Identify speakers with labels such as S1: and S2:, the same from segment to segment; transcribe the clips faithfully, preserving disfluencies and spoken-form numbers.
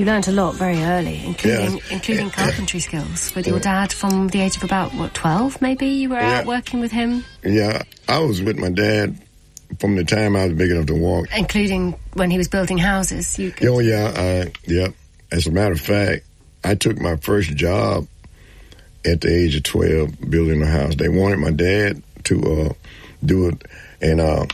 S1: you learned a lot very early, including
S2: Yeah.
S1: including carpentry skills with your dad from the age of about, what, twelve maybe? You were
S2: Yeah.
S1: out working with him?
S2: Yeah, I was with my dad from the time I was big enough to walk.
S1: Including when he was building houses? You could...
S2: Oh, yeah, I, yeah. As a matter of fact, I took my first job at the age of twelve building a house. They wanted my dad to uh, do it, and uh,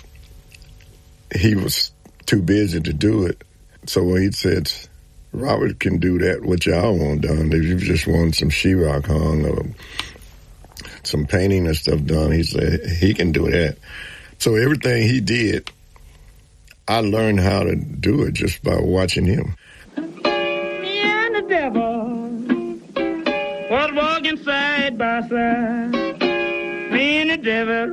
S2: he was too busy to do it. So he said, Robert can do that, what y'all want done. If you just want some sheetrock hung or some painting and stuff done, he said he can do that. So everything he did, I learned how to do it just by watching him.
S3: Me and the devil was walking side by side. Me and the devil.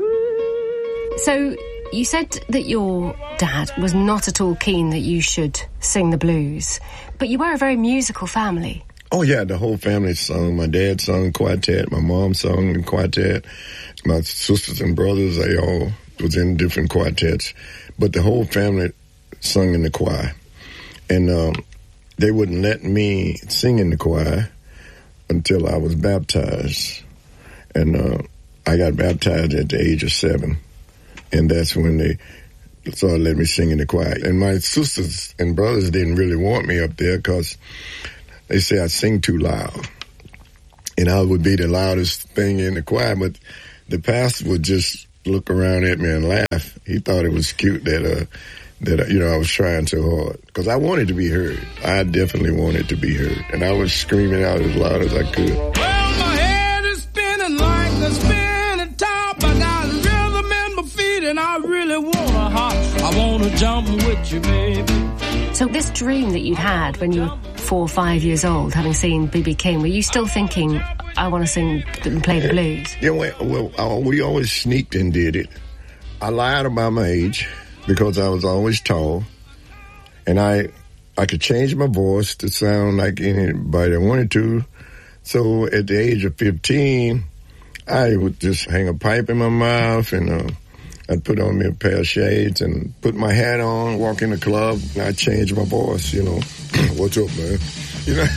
S1: So you said that your dad was not at all keen that you should sing the blues, but you were a very musical family.
S2: Oh, yeah, the whole family sung. My dad sung quartet. My mom sung in quartet. My sisters and brothers, they all was in different quartets. But the whole family sung in the choir. And um, they wouldn't let me sing in the choir until I was baptized. And uh, I got baptized at the age of seven. And that's when they started letting me sing in the choir. And my sisters and brothers didn't really want me up there because they say I sing too loud. And I would be the loudest thing in the choir, but the pastor would just look around at me and laugh. He thought it was cute that, uh, that you know, I was trying so hard. Because I wanted to be heard. I definitely wanted to be heard. And I was screaming out as loud as I could.
S3: Well, my head is spinning like a spinning top. I got rhythm in my feet and I really want to hop. I want to jump with you, baby.
S1: So this dream that you'd had when you were four or five years old, having seen B B King, were you still thinking, I want to sing and play the blues?
S2: Yeah, well, well, we always sneaked and did it. I lied about my age because I was always tall. And I I could change my voice to sound like anybody I wanted to. So at the age of fifteen, I would just hang a pipe in my mouth and uh, I'd put on me a pair of shades and put my hat on, walk in the club, and I'd change my voice, you know. What's up, man? You know?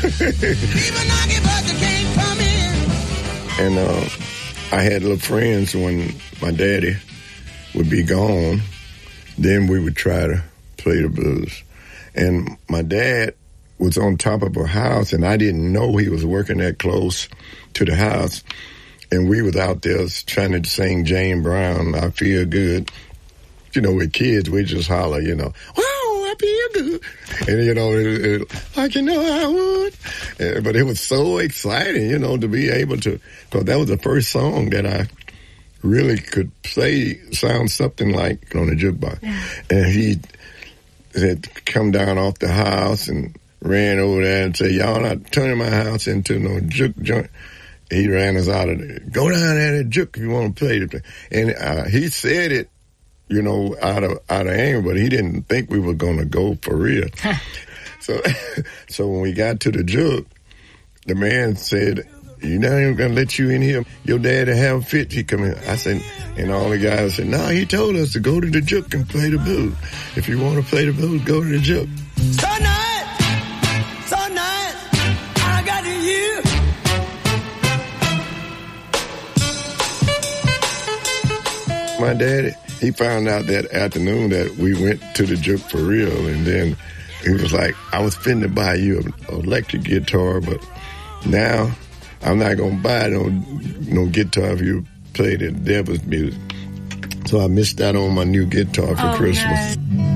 S2: And uh, I had little friends when my daddy would be gone. Then we would try to play the blues. And my dad was on top of a house, and I didn't know he was working that close to the house. And we was out there trying to sing Jane Brown, I Feel Good. You know, with kids, we just holler, you know, wow, I feel good. And, you know, it, it, like, you know, I would. Uh, but it was so exciting, you know, to be able to, because that was the first song that I really could play, sound something like on the jukebox. Yeah. And he had come down off the house and ran over there and said, y'all not turning my house into no juke joint. He ran us out of there. Go down there and juke if you want to play the. And uh, he said it, you know, out of out of anger, but he didn't think we were going to go for real. so, so when we got to the juke, the man said, "You're not even going to let you in here. Your daddy have a fit." He come in. I said, and all the guys said, "No, he told us to go to the juke and play the blues. If you want to play the blues, go to the juke."
S3: So nice, so nice, I got you.
S2: My daddy, he found out that afternoon that we went to the juke for real, and then he was like, I was finna buy you an electric guitar, but now I'm not gonna buy no, no guitar if you play the devil's music. So I missed out on my new guitar for
S1: oh,
S2: Christmas.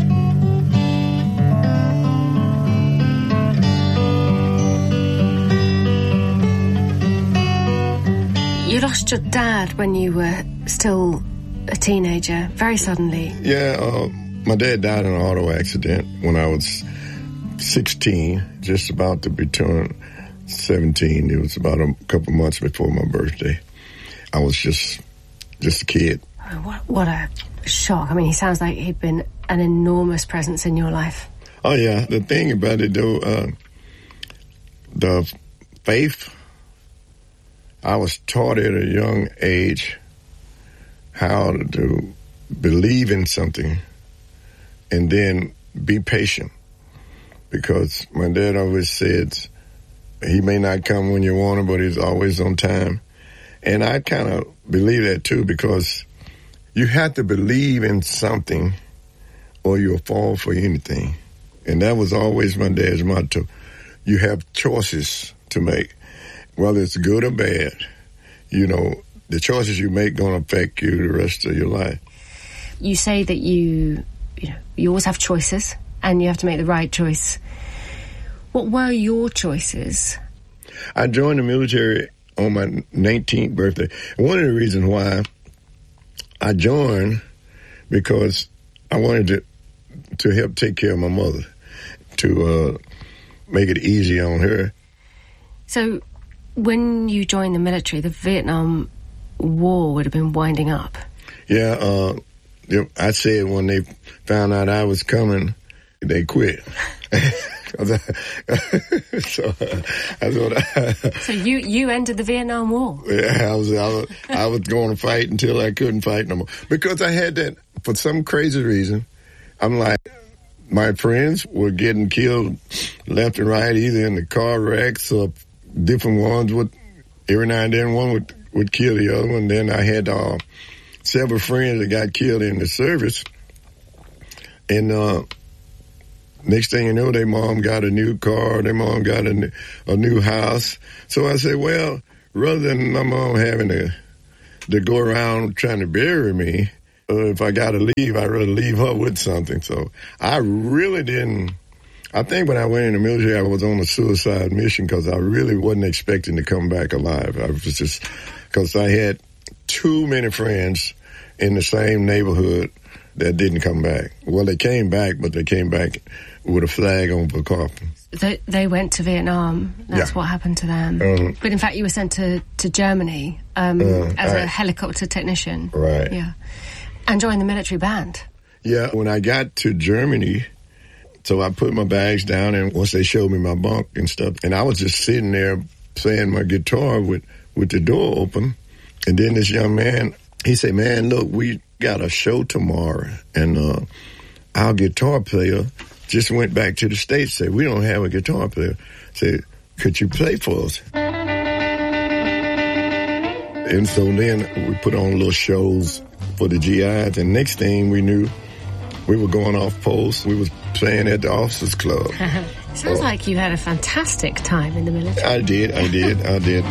S1: No. You lost your dad when you were still a teenager, very suddenly.
S2: Yeah, uh, my dad died in an auto accident when I was sixteen, just about to be turned seventeen. It was about a couple months before my birthday. I was just just a kid.
S1: Oh, what, what a shock. I mean, he sounds like he'd been an enormous presence in your life.
S2: Oh, yeah. The thing about it, though, uh, the faith, I was taught at a young age how to believe in something and then be patient. because my dad always said he may not come when you want him, but he's always on time. And I kind of believe that, too, because you have to believe in something or you'll fall for anything. And that was always my dad's motto. You have choices to make, whether it's good or bad. You know, the choices you make going to affect you the rest of your life.
S1: You say that you, you know, you always have choices and you have to make the right choice. What were your choices?
S2: I joined the military on my nineteenth birthday. One of the reasons why I joined, because I wanted to to help take care of my mother, to uh, make it easy on her.
S1: So when you joined the military, the Vietnam War would have been winding up. Yeah,
S2: uh, I said when they found out I was coming, they quit. so that's what I,
S1: so you you entered the Vietnam War.
S2: Yeah, I was, I was I was going to fight until I couldn't fight no more, because I had that, for some crazy reason. I'm like, my friends were getting killed left and right, either in the car wrecks or different ones. Would every now and then one would would kill the other one. Then I had uh, several friends that got killed in the service, and uh, next thing you know, their mom got a new car, their mom got a, a new house. So I said, well, rather than my mom having to, to go around trying to bury me, uh, if I got to leave, I'd rather leave her with something. So I really didn't, I think when I went in the military, I was on a suicide mission because I really wasn't expecting to come back alive. I was just, because I had too many friends in the same neighborhood that didn't come back. Well, they came back, but they came back with a flag on the coffin.
S1: They, they went to Vietnam. That's yeah. what happened to them. Um, but in fact, you were sent to, to Germany um, uh, as I, a helicopter technician.
S2: Right.
S1: Yeah. And joined the military band.
S2: Yeah, when I got to Germany, so I put my bags down, and once they showed me my bunk and stuff, and I was just sitting there playing my guitar with, with the door open, and then this young man, he said, man, look, we got a show tomorrow, and uh, our guitar player just went back to the States, said, we don't have a guitar player. Said, could you play for us? And so then we put on little shows for the G Is, and next thing we knew, we were going off post. We was playing at the Officers Club.
S1: Sounds uh, like you had a fantastic time in the military.
S2: I did, I did, I did.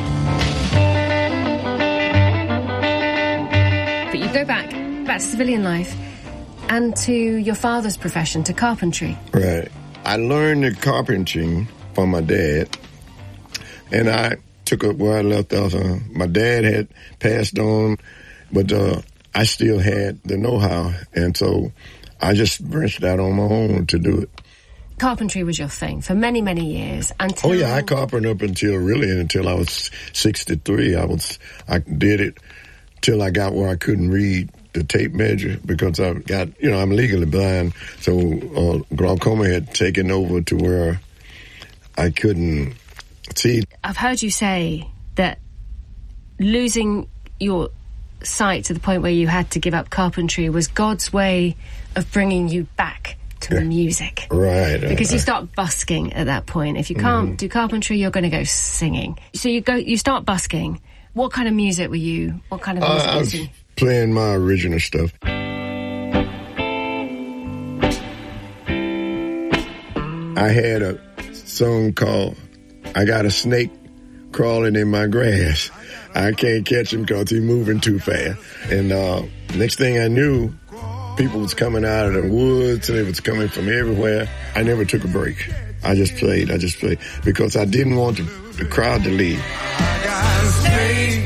S1: But you go back, back to civilian life, and to your father's profession, to carpentry.
S2: Right. I learned the carpentry from my dad, and I took up where I left off. Uh, my dad had passed on, but uh, I still had the know-how, and so I just branched out on my own to do it.
S1: Carpentry was your thing for many, many years until...
S2: Oh, yeah, I carpentered up until, really, until I was sixty-three. I was, I did it till I got where I couldn't read the tape measure, because I got, you know, I'm legally blind, so uh, glaucoma had taken over to where I couldn't see.
S1: I've heard you say that losing your sight to the point where you had to give up carpentry was God's way of bringing you back to yeah. music.
S2: Right.
S1: Because
S2: uh,
S1: you start busking at that point. If you can't mm-hmm. do carpentry, you're going to go singing. So you go, you start busking. What kind of music were you, what kind of music
S2: uh,
S1: was you?
S2: Playing my original stuff. I had a song called I Got a Snake Crawling in My Grass. I can't catch him because he's moving too fast. And uh, next thing I knew, people was coming out of the woods, and it was coming from everywhere. I never took a break. I just played, I just played, because I didn't want the, the crowd to leave. I got a snake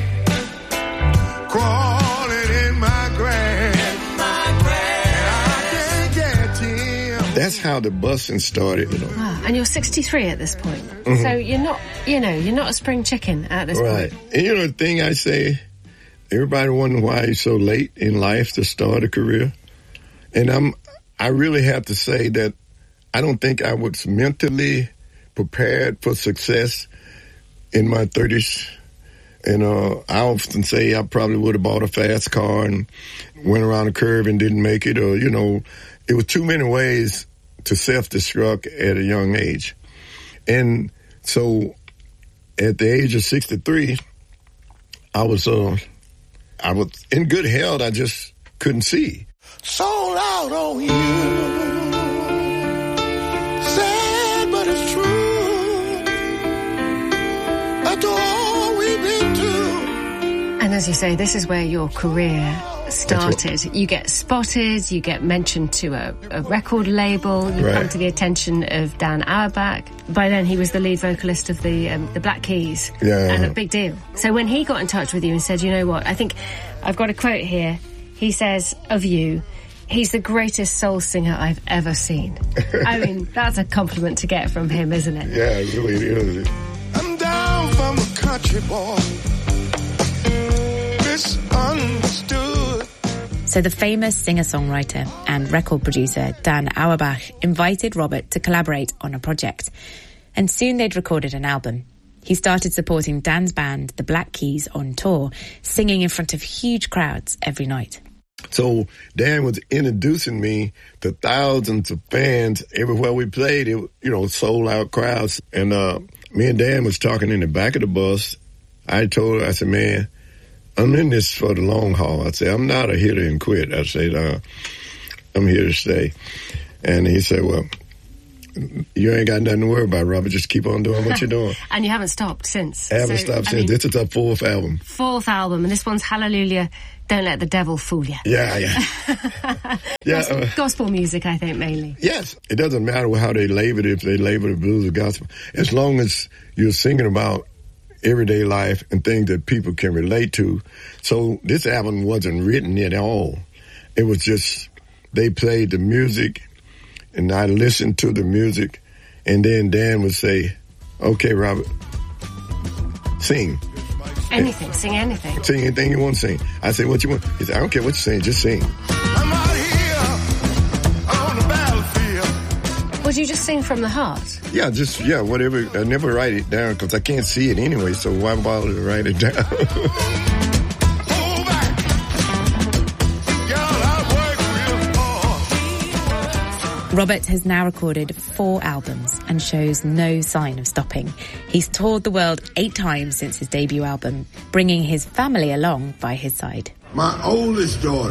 S2: crawling in my grass. My grass. I can't catch him. That's how the busing started, you know.
S1: Wow. And you're sixty-three at this point. Mm-hmm. So you're not, you know, you're not a spring chicken at this
S2: right.
S1: point.
S2: And you know the thing I say, everybody wondering why you're so late in life to start a career. And I'm, I really have to say that I don't think I was mentally prepared for success in my thirties. And uh, I often say I probably would have bought a fast car and went around a curve and didn't make it. Or, you know, it was too many ways to self-destruct at a young age. And so at the age of sixty-three, I was uh, I was in good health. I just couldn't see.
S4: Sold out on you. Sad, but it's true. After all we've been through.
S1: And as you say, this is where your career started. You get spotted, you get mentioned to a, a record label, you
S2: right.
S1: come to the attention of Dan Auerbach. By then he was the lead vocalist of the um, the Black Keys,
S2: yeah.
S1: and a big deal. So when he got in touch with you and said, you know what, I think I've got a quote here. He says of you, he's the greatest soul singer I've ever seen. I mean, that's a compliment to get from him, isn't it?
S2: Yeah, it really is.
S4: I'm down from a country boy. Misunderstood.
S5: So the famous singer-songwriter and record producer Dan Auerbach invited Robert to collaborate on a project. And soon they'd recorded an album. He started supporting Dan's band, the Black Keys, on tour, singing in front of huge crowds every night.
S2: So Dan was introducing me to thousands of fans everywhere we played. It, you know, sold out crowds. And uh, me and Dan was talking in the back of the bus. I told her, I said, man, I'm in this for the long haul. I said, I'm not a hitter and quit. I said, uh, I'm here to stay. And he said, well, you ain't got nothing to worry about, Robert. Just keep on doing what you're doing.
S1: And you haven't stopped since.
S2: I haven't
S1: so,
S2: stopped
S1: I
S2: since.
S1: mean,
S2: this is our fourth album.
S1: Fourth album, and this one's Hallelujah, Don't Let the Devil Fool You.
S2: Yeah, yeah. yeah
S1: gospel,
S2: uh,
S1: gospel music, I think, mainly.
S2: Yes. It doesn't matter how they label it, if they label it blues or gospel. As long as you're singing about everyday life and things that people can relate to. So this album wasn't written at all. It was just, they played the music, and I listened to the music, and then Dan would say, okay, Robert, sing.
S1: Anything, sing anything.
S2: Sing anything you want to sing. I say, what you want? He said, I don't care what you're saying, just sing.
S4: I'm out here on the battlefield.
S1: Would you just sing from the heart?
S2: Yeah, just, yeah, whatever. I never write it down because I can't see it anyway, so why bother to write it down?
S5: Robert has now recorded four albums and shows no sign of stopping. He's toured the world eight times since his debut album, bringing his family along by his side.
S4: My oldest daughter,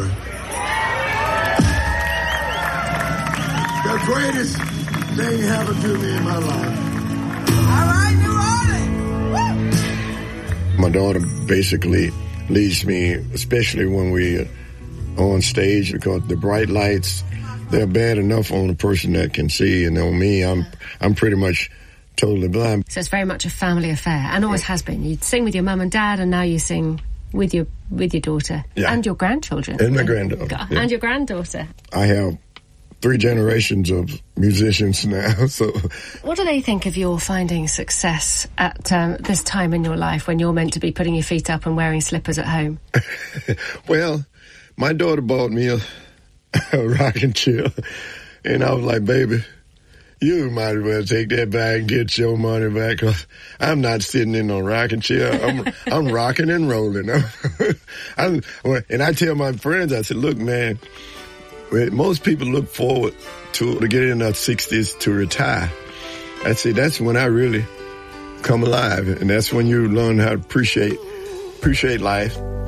S4: the greatest thing happened to me in my life. All right, New Orleans.
S2: My daughter basically leads me, especially when we're on stage, because the bright lights, they're bad enough on a person that can see, and on me, I'm I'm pretty much totally blind.
S1: So it's very much a family affair, and always has been. You sing with your mum and dad, and now you sing with your with your daughter
S2: yeah.
S1: and your grandchildren.
S2: And my granddaughter.
S1: Yeah. And your granddaughter.
S2: I have three generations of musicians now. So,
S1: what do they think of your finding success at um, this time in your life when you're meant to be putting your feet up and wearing slippers at home?
S2: Well, my daughter bought me a a rocking chair, and I was like, baby, you might as well take that back and get your money back, because I'm not sitting in no rocking chair. I'm I'm rocking and rolling. I'm, and I tell my friends, I said, look, man, most people look forward to to get in their sixties to retire. I say that's when I really come alive, and that's when you learn how to appreciate appreciate life.